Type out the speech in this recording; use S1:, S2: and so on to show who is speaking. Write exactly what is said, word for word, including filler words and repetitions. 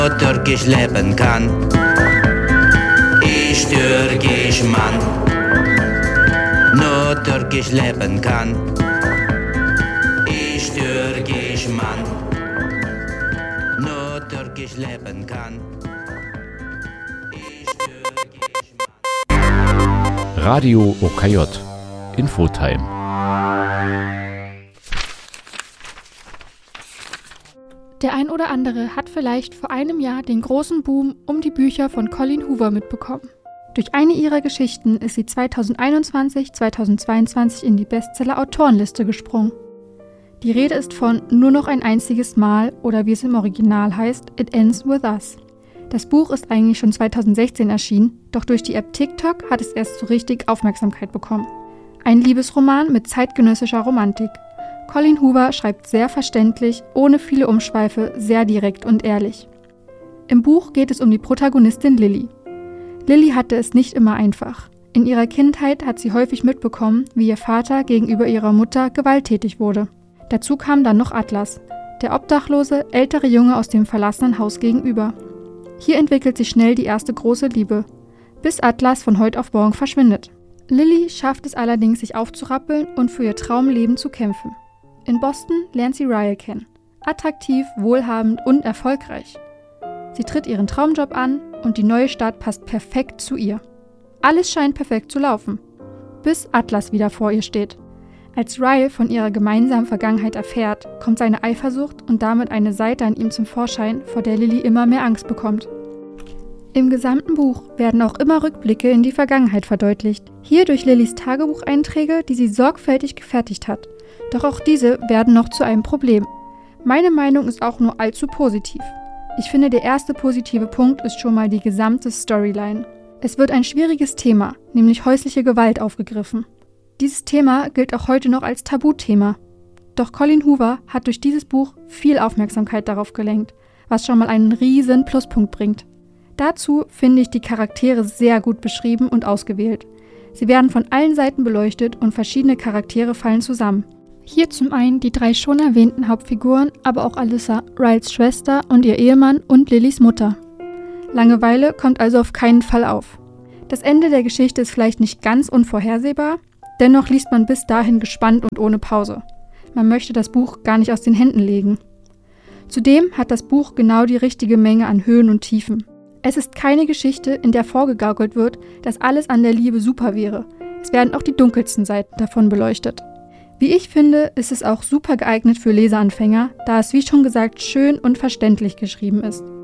S1: Türkisch leben kann. Ich türkisch Mann, nur türkisch leben kann. Ich türkisch Mann, nur türkisch leben kann. Ich türkisch Mann.
S2: Radio O K J Infotime.
S3: Der ein oder andere hat vielleicht vor einem Jahr den großen Boom um die Bücher von Colleen Hoover mitbekommen. Durch eine ihrer Geschichten ist sie zweitausendeinundzwanzig zweitausendzweiundzwanzig in die Bestseller-Autorenliste gesprungen. Die Rede ist von Nur noch ein einziges Mal oder wie es im Original heißt, It Ends With Us. Das Buch ist eigentlich schon zweitausendsechzehn erschienen, doch durch die App TikTok hat es erst so richtig Aufmerksamkeit bekommen. Ein Liebesroman mit zeitgenössischer Romantik. Colleen Hoover schreibt sehr verständlich, ohne viele Umschweife, sehr direkt und ehrlich. Im Buch geht es um die Protagonistin Lily. Lily hatte es nicht immer einfach. In ihrer Kindheit hat sie häufig mitbekommen, wie ihr Vater gegenüber ihrer Mutter gewalttätig wurde. Dazu kam dann noch Atlas, der obdachlose, ältere Junge aus dem verlassenen Haus gegenüber. Hier entwickelt sich schnell die erste große Liebe, bis Atlas von heute auf morgen verschwindet. Lily schafft es allerdings, sich aufzurappeln und für ihr Traumleben zu kämpfen. In Boston lernt sie Ryle kennen. Attraktiv, wohlhabend und erfolgreich. Sie tritt ihren Traumjob an und die neue Stadt passt perfekt zu ihr. Alles scheint perfekt zu laufen, bis Atlas wieder vor ihr steht. Als Ryle von ihrer gemeinsamen Vergangenheit erfährt, kommt seine Eifersucht und damit eine Seite an ihm zum Vorschein, vor der Lily immer mehr Angst bekommt. Im gesamten Buch werden auch immer Rückblicke in die Vergangenheit verdeutlicht. Hier durch Lillys Tagebucheinträge, die sie sorgfältig gefertigt hat. Doch auch diese werden noch zu einem Problem. Meine Meinung ist auch nur allzu positiv. Ich finde, der erste positive Punkt ist schon mal die gesamte Storyline. Es wird ein schwieriges Thema, nämlich häusliche Gewalt, aufgegriffen. Dieses Thema gilt auch heute noch als Tabuthema. Doch Colleen Hoover hat durch dieses Buch viel Aufmerksamkeit darauf gelenkt, was schon mal einen riesen Pluspunkt bringt. Dazu finde ich die Charaktere sehr gut beschrieben und ausgewählt. Sie werden von allen Seiten beleuchtet und verschiedene Charaktere fallen zusammen. Hier zum einen die drei schon erwähnten Hauptfiguren, aber auch Alyssa, Ryles Schwester und ihr Ehemann und Lillys Mutter. Langeweile kommt also auf keinen Fall auf. Das Ende der Geschichte ist vielleicht nicht ganz unvorhersehbar, dennoch liest man bis dahin gespannt und ohne Pause. Man möchte das Buch gar nicht aus den Händen legen. Zudem hat das Buch genau die richtige Menge an Höhen und Tiefen. Es ist keine Geschichte, in der vorgegaukelt wird, dass alles an der Liebe super wäre. Es werden auch die dunkelsten Seiten davon beleuchtet. Wie ich finde, ist es auch super geeignet für Leseanfänger, da es wie schon gesagt schön und verständlich geschrieben ist.